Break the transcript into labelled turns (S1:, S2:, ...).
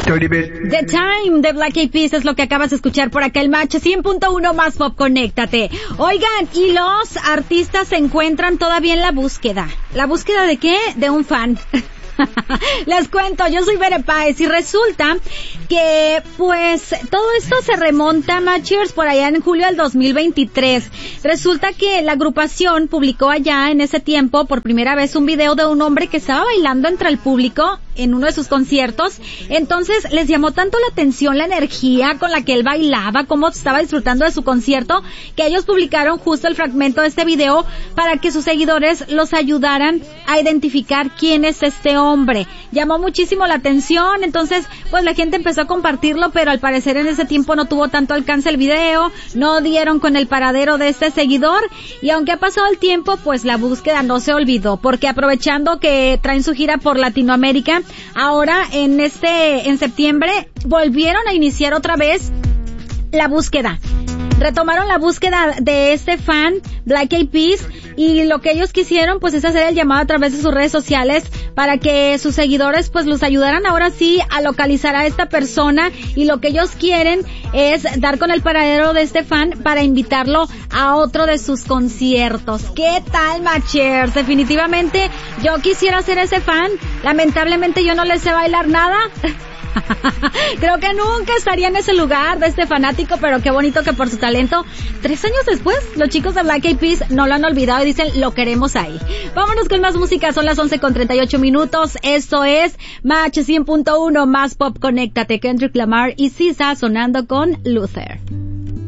S1: The Time de Black Eyed Peas es lo que acabas de escuchar por acá, el Match 100.1 más pop, conéctate. Oigan, y los artistas se encuentran todavía en la búsqueda. ¿La búsqueda de qué? De un fan. Les cuento, yo soy Bere Páez y resulta que pues todo esto se remonta, Matchers, por allá en julio del 2023. Resulta que la agrupación publicó allá en ese tiempo por primera vez un video de un hombre que estaba bailando entre el público en uno de sus conciertos. Entonces les llamó tanto la atención la energía con la que él bailaba, cómo estaba disfrutando de su concierto, que ellos publicaron justo el fragmento de este video para que sus seguidores los ayudaran a identificar quién es este hombre. Llamó muchísimo la atención, entonces pues la gente empezó a compartirlo, pero al parecer en ese tiempo no tuvo tanto alcance el video, no dieron con el paradero de este seguidor, y aunque ha pasado el tiempo, pues la búsqueda no se olvidó, porque aprovechando que traen su gira por Latinoamérica, ahora en septiembre volvieron a iniciar otra vez la búsqueda. Retomaron la búsqueda de este fan, Black Eyed Peas, y lo que ellos quisieron pues es hacer el llamado a través de sus redes sociales para que sus seguidores pues los ayudaran ahora sí a localizar a esta persona, y lo que ellos quieren es dar con el paradero de este fan para invitarlo a otro de sus conciertos. ¿Qué tal, Matchers? Definitivamente yo quisiera ser ese fan, lamentablemente yo no les sé bailar nada. Creo que nunca estaría en ese lugar de este fanático, pero qué bonito que por su talento, 3 años después, los chicos de Black Eyed Peas no lo han olvidado y dicen, lo queremos ahí. Vámonos con más música, son las 11:38. Esto es Match 100.1 más pop, conéctate. Kendrick Lamar y SZA sonando con Luther.